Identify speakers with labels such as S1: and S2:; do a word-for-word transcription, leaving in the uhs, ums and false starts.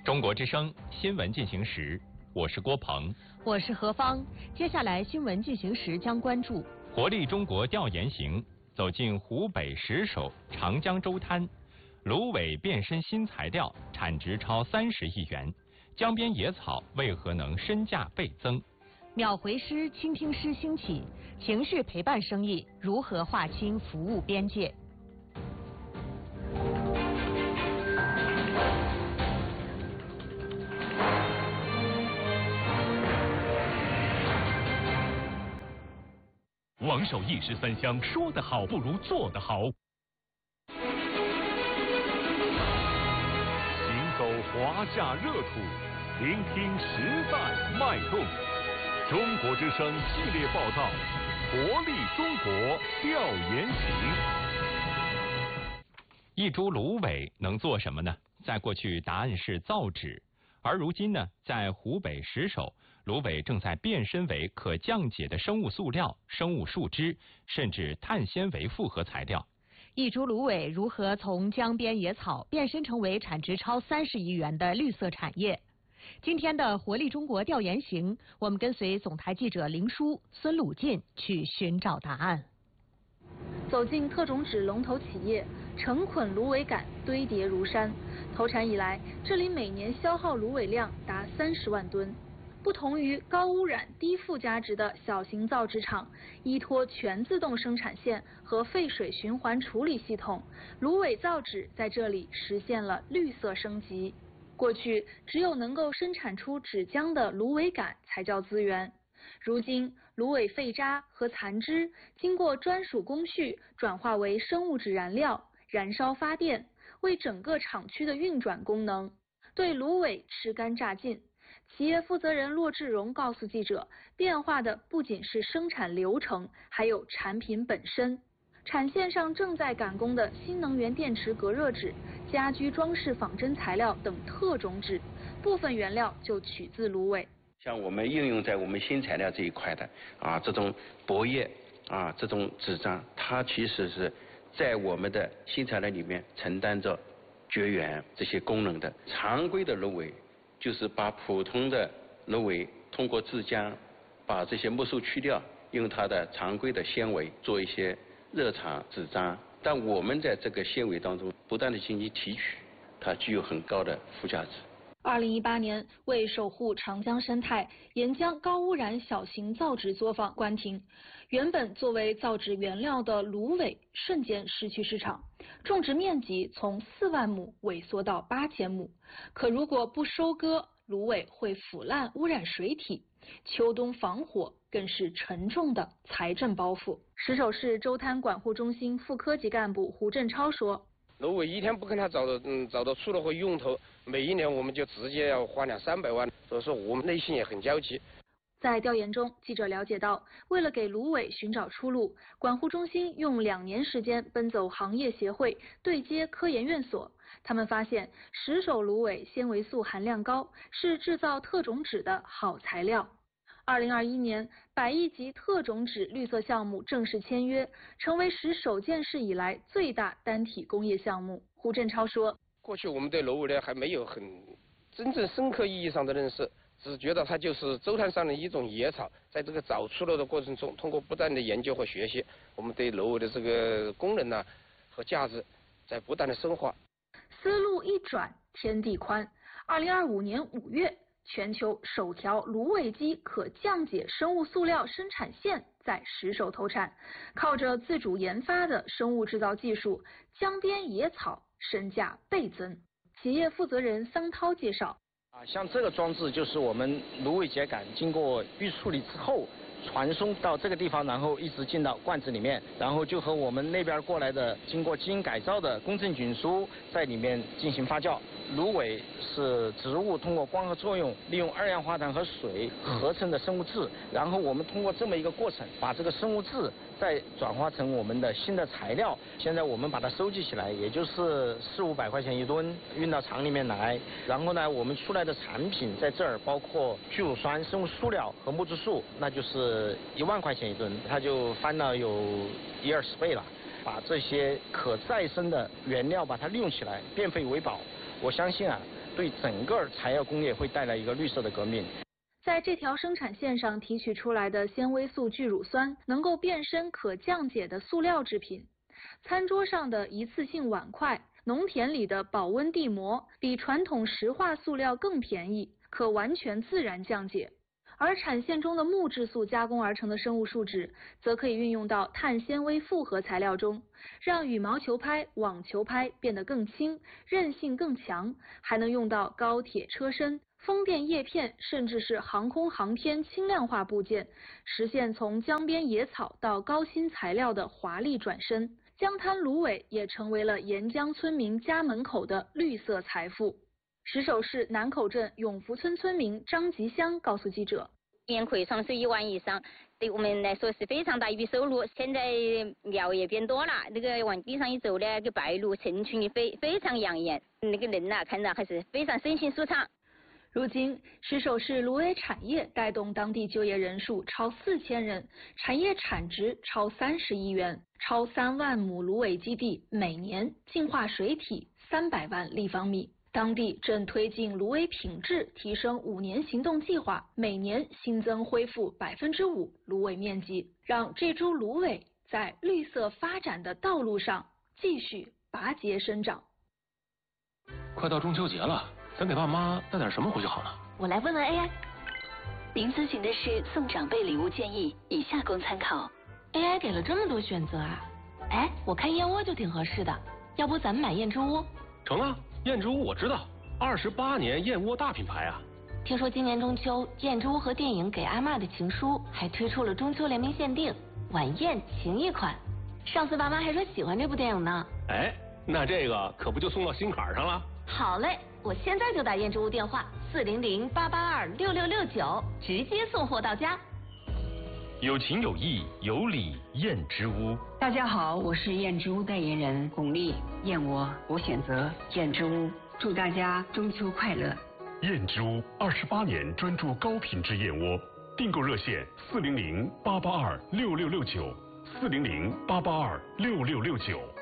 S1: 中国之声新闻进行时，我是郭鹏，
S2: 我是何芳。接下来新闻进行时将关注
S1: 活力中国调研行走进湖北石首长江洲滩，芦苇变身新材料，产值超三十亿元，江边野草为何能身价倍增？
S2: 秒回诗、倾听诗兴起，情绪陪伴生意如何划清服务边界？
S3: 王守一石三香，说得好不如做得好。行走华夏热土，聆听时代脉动。中国之声系列报道，活力中国调研行。
S1: 一株芦苇能做什么呢？在过去，答案是造纸，而如今呢，在湖北石首，芦苇正在变身为可降解的生物塑料、生物树脂，甚至碳纤维复合材料。
S2: 一株芦苇如何从江边野草变身成为产值超三十亿元的绿色产业？今天的活力中国调研行，我们跟随总台记者林舒、孙鲁进去寻找答案。
S4: 走进特种纸龙头企业，成捆芦苇杆堆叠如山。投产以来，这里每年消耗芦苇量达三十万吨。不同于高污染、低附加值的小型造纸厂，依托全自动生产线和废水循环处理系统，芦苇造纸在这里实现了绿色升级。过去，只有能够生产出纸浆的芦苇杆才叫资源。如今，芦苇废渣和残枝经过专属工序转化为生物质燃料，燃烧发电，为整个厂区的运转功能。对芦苇吃干榨净。企业负责人骆志荣告诉记者，变化的不仅是生产流程，还有产品本身。产线上正在赶工的新能源电池隔热纸、家居装饰仿真材料等特种纸，部分原料就取自芦苇。
S5: 像我们应用在我们新材料这一块的啊，这种薄叶啊，这种纸张，它其实是在我们的新材料里面承担着绝缘这些功能的。常规的芦苇就是把普通的芦苇通过制浆，把这些木素去掉，用它的常规的纤维做一些热场纸张。但我们在这个纤维当中不断的进行提取，它具有很高的附加值。
S4: 二零一八年，为守护长江生态，沿江高污染小型造纸作坊关停。原本作为造纸原料的芦苇瞬间失去市场，种植面积从四万亩萎缩到八千亩。可如果不收割，芦苇会腐烂污染水体，秋冬防火更是沉重的财政包袱。石首市洲滩管护中心副科级干部胡振超说，
S6: 芦苇一天不跟它找到嗯找到出路和用头，每一年我们就直接要花两三百万，所以说我们内心也很焦急。
S4: 在调研中，记者了解到，为了给芦苇寻找出路，管护中心用两年时间奔走行业协会，对接科研院所。他们发现，石首芦苇纤维素含量高，是制造特种纸的好材料。二零二一年，百亿级特种纸绿色项目正式签约，成为石首建市以来最大单体工业项目。胡振超说，
S6: 过去我们对芦苇呢还没有很真正深刻意义上的认识，只觉得它就是洲滩上的一种野草。在这个找出路的过程中，通过不断的研究和学习，我们对芦苇的这个功能呢和价值在不断的深化。
S4: 思路一转，天地宽。二零二五年五月，全球首条芦苇基可降解生物塑料生产线在石首投产，靠着自主研发的生物制造技术，江边野草身价倍增。企业负责人桑涛介绍，
S7: 啊，像这个装置就是我们芦苇秸秆经过预处理之后传送到这个地方，然后一直进到罐子里面，然后就和我们那边过来的经过基因改造的公正菌株在里面进行发酵。芦苇是植物通过光合作用，利用二氧化碳和水合成的生物质，然后我们通过这么一个过程，把这个生物质再转化成我们的新的材料。现在我们把它收集起来，也就是四五百块钱一吨，运到厂里面来。然后呢，我们出来的产品在这儿包括聚乳酸、生物塑料和木质素，那就是一万块钱一吨，它就翻了有一二十倍了。把这些可再生的原料把它利用起来，变废为宝。我相信啊， 对整个材料工业会带来一个绿色的革命。
S4: 在这条生产线上提取出来的纤维素聚乳酸能够变身可降解的塑料制品，餐桌上的一次性碗筷，农田里的保温地膜，比传统石化塑料更便宜，可完全自然降解。而产线中的木质素加工而成的生物树脂，则可以运用到碳纤维复合材料中，让羽毛球拍、网球拍变得更轻，韧性更强，还能用到高铁车身、风电叶片，甚至是航空航天轻量化部件，实现从江边野草到高新材料的华丽转身。江滩芦苇也成为了沿江村民家门口的绿色财富。石首市南口镇永福村村民张吉香告诉记者，
S8: 一年可以创收一万以上，对我们来说是非常大一笔收入。现在苗也变多了，那个往地上一走呢，那个白鹭成群的非非常养眼，那个人呐、啊、看着还是非常身心舒畅。
S4: 如今，石首市芦苇产业带动当地就业人数超四千人，产业产值超三十亿元，超三万亩芦苇基地每年净化水体三百万立方米。当地正推进芦苇品质提升五年行动计划，每年新增恢复百分之五芦苇面积，让这株芦苇在绿色发展的道路上继续拔节生长。
S9: 快到中秋节了，咱给爸妈带点什么回去好呢？
S10: 我来问问 A I。您咨询的是送长辈礼物建议，以下供参考。
S2: A I 给了这么多选择啊！哎，我看燕窝就挺合适的，要不咱们买燕之屋？
S9: 成啊！燕之屋我知道，二十八年燕窝大品牌啊。
S2: 听说今年中秋，燕之屋和电影《给阿嬷的情书》还推出了中秋联名限定晚宴情谊款。上次爸妈还说喜欢这部电影呢。
S9: 哎，那这个可不就送到心坎上了？
S2: 好嘞，我现在就打燕之屋电话四零零八八二六六六九，直接送货到家。
S3: 有情有义有礼燕之屋。
S11: 大家好，我是燕之屋代言人巩俐，燕窝我选择燕之屋，祝大家中秋快乐。
S3: 燕之屋二十八年专注高品质燕窝，订购热线四零零八八二六六六九，四零零八八二六六六九。